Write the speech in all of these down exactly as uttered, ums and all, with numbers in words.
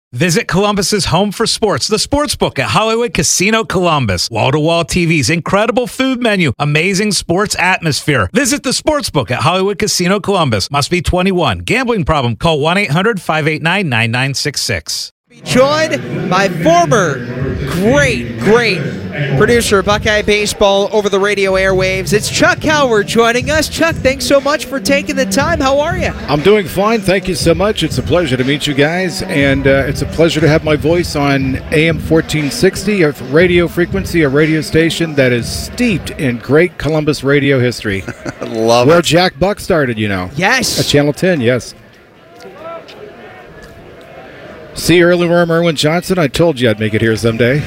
Visit Columbus's home for sports, the Sportsbook at Hollywood Casino Columbus. Wall-to-wall T Vs, incredible food menu, amazing sports atmosphere. Visit the Sportsbook at Hollywood Casino Columbus. Must be twenty-one. Gambling problem? Call one eight hundred five eight nine nine nine six six. Joined by former great, great producer of Buckeye Baseball over the radio airwaves. It's Chuck Howard joining us. Chuck, thanks so much for taking the time. How are you? I'm doing fine. Thank you so much. It's a pleasure to meet you guys, and uh, it's a pleasure to have my voice on A M fourteen sixty, a radio frequency, a radio station that is steeped in great Columbus radio history. Love Where it. Jack Buck started, you know. Yes. At Channel ten, yes. See, early worm Erwin Johnson, I told you I'd make it here someday.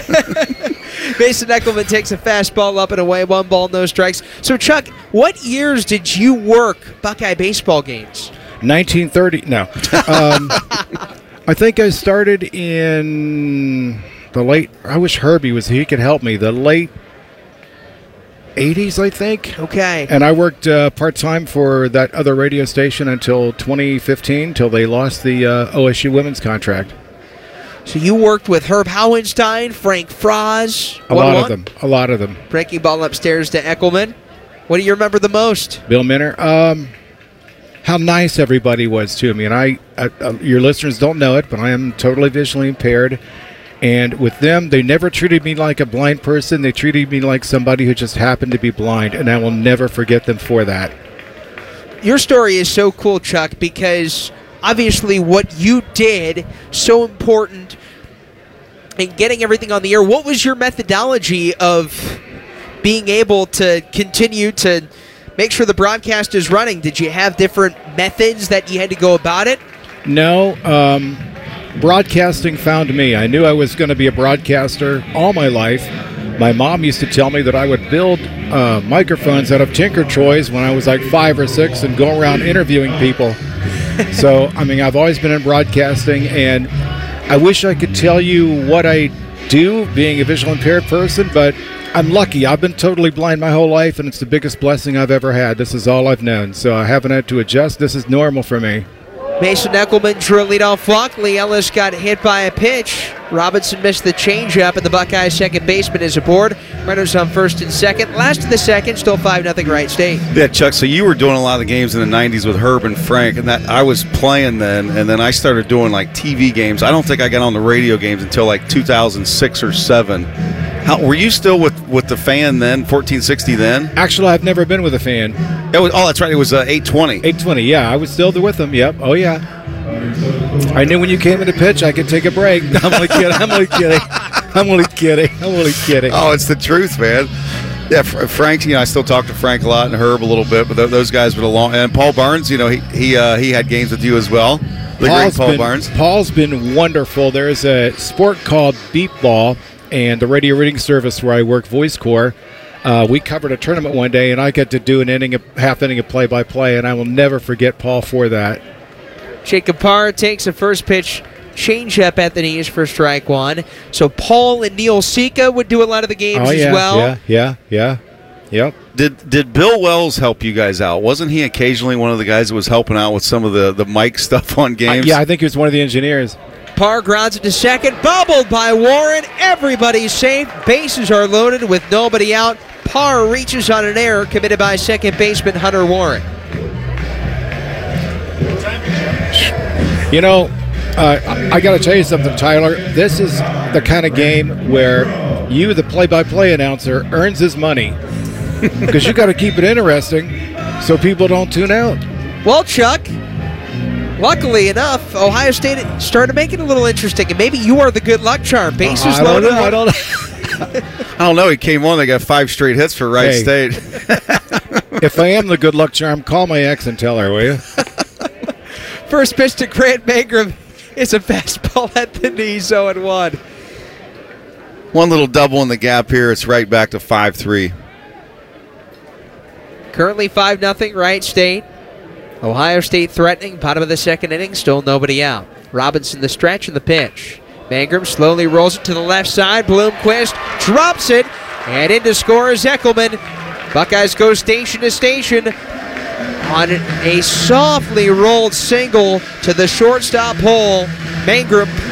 Mason Eckelman takes a fastball up and away, one ball, no strikes. So, Chuck, what years did you work Buckeye baseball games? nineteen thirty, no. Um, I think I started in the late, I wish Herbie was here, he could help me, the late eighties, I think. Okay. And I worked uh, part-time for that other radio station until twenty fifteen, till they lost the uh, O S U women's contract. So you worked with Herb Hauenstein, Frank Froz. A lot of them. A lot of them. Breaking ball upstairs to Eckelman. What do you remember the most? Bill Minner. Um, how nice everybody was to me. And I, I uh, your listeners don't know it, but I am totally visually impaired. And with them, they never treated me like a blind person. They treated me like somebody who just happened to be blind, and I will never forget them for that. Your story is so cool, Chuck, because obviously what you did, so important in getting everything on the air. What was your methodology of being able to continue to make sure the broadcast is running? Did you have different methods that you had to go about it? No. Um, broadcasting found me. I knew I was going to be a broadcaster all my life. My mom used to tell me that I would build uh, microphones out of Tinker Toys when I was like five or six and go around interviewing people. So, I mean, I've always been in broadcasting, and I wish I could tell you what I do being a visual impaired person, but I'm lucky. I've been totally blind my whole life, and it's the biggest blessing I've ever had. This is all I've known, so I haven't had to adjust. This is normal for me. Mason Eckelman drew a leadoff walk. Lee Ellis got hit by a pitch. Robinson missed the changeup, and the Buckeyes' second baseman is aboard. Runners on first and second. Last of the second, still five nothing Wright State. Yeah, Chuck, so you were doing a lot of the games in the nineties with Herb and Frank, and that I was playing then, and then I started doing like T V games. I don't think I got on the radio games until like two thousand six or seven. How, were you still with, with the fan then, fourteen sixty then? Actually, I've never been with a fan. It was, oh, that's right. It was uh, eight twenty. eight twenty, yeah. I was still there with them, yep. Oh, yeah. I knew when you came in to pitch, I could take a break. I'm only kidding. I'm only kidding. I'm only kidding. I'm only kidding. Oh, it's the truth, man. Yeah, Frank, you know, I still talk to Frank a lot and Herb a little bit, but th- those guys were a long. And Paul Barnes, you know, he he uh, he had games with you as well. The Paul's great Paul been, Barnes. Paul's been wonderful. There's a sport called Beep Ball, and the radio reading service where I work, Voice Corps. Uh, we covered a tournament one day, and I got to do an inning, a half inning of play-by-play, and I will never forget Paul for that. Jacob Parr takes a first pitch changeup at the knees for strike one. So Paul and Neil Sika would do a lot of the games oh, yeah, as well. Yeah, yeah, yeah, yep. Did did Bill Wells help you guys out? Wasn't he occasionally one of the guys that was helping out with some of the, the mic stuff on games? Uh, yeah, I think he was one of the engineers. Parr grounds it to second, bobbled by Warren. Everybody's safe. Bases are loaded with nobody out. Parr reaches on an error committed by second baseman Hunter Warren. You know, uh, I, I got to tell you something, Tyler. This is the kind of game where you, the play-by-play announcer, earns his money because you got to keep it interesting so people don't tune out. Well, Chuck, luckily enough, Ohio State started making it a little interesting, and maybe you are the good luck charm. Bases uh, I loaded. Don't know, I don't know. I don't know. He came on. They got five straight hits for Wright Hey. State. If I am the good luck charm, call my ex and tell her, will you? First pitch to Grant Mangrum is a fastball at the knees, oh and one. One little double in the gap here. It's right back to five three. Currently five nothing Wright State. Ohio State threatening. Bottom of the second inning. Still nobody out. Robinson the stretch and the pitch. Mangrum slowly rolls it to the left side. Bloomquist drops it. And in to score is Eckelman. Buckeyes go station to station on a softly rolled single to the shortstop hole. Mangrum